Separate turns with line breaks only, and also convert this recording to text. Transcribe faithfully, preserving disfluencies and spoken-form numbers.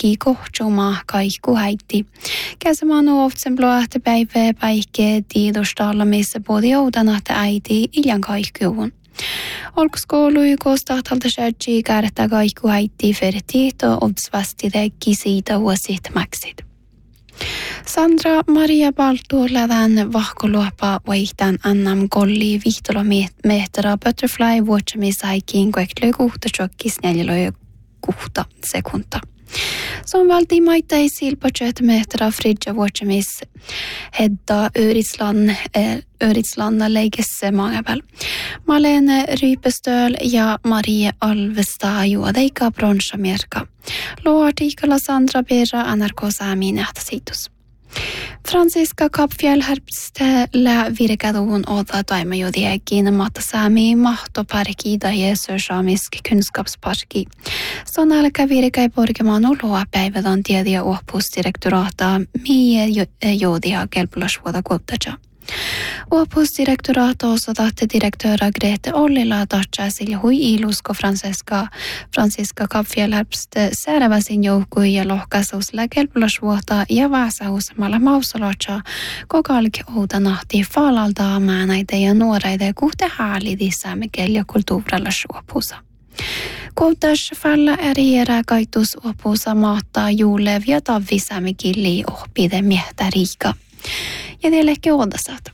parki kohtsumaa kaikku häitti. Käsemään oftsen bloahte päivää päikkee tiidostalla, missä puoli joutana, että äiti iljan kaikkuun. Olkoskoului koostahtalta säädsi käärätä kaikku häitti fertiito obsvasti teki siitä vuosit maksit. Sandra Maria Baltu lävän vahkoluopa vaihtan annam kolli vihtolometra butterfly vuotsamisaikin kueklöi kuhta tjokkis neljälöi kuhta sekunta. Som valti maita i silpachet metra fridja vuotsamis hedda Öritslan Öritslanna leikesse maangapäl. Malene Rypestöl ja Marie Alvesta juodeika bronssamerka. Luo artikala Sandra Berra N R K Sami nähtasiitus. Franziska Kapfjällherpste lä virkaduun oda toimajuodiekin matta Sami mahtoparki da Jeesus-saamisk kunskapsparki. Sonalka virkai porkemaan oloa päivädan tiediä opusdirektoraata mie juodia kelpulasvuoda kuoptaja. Opusdirektoraata osatatte direktöra Grete Ollila tatsa sille hui ilusko Franziska Franziska Kapfjällherpste sääräväsin joukkui ja lohkaisuusla kelpulasvuota ja vaasausmalla mausolotsa kokalki outanahti faalalta maanaita ja nuoreide kuhte häälidissämme ja kulttuuralla suopusa. Koutas falla eriera kaitus opusa maattaa juulev ja tavvisämme killi ohpide miehtä riika. Ja teille odasat.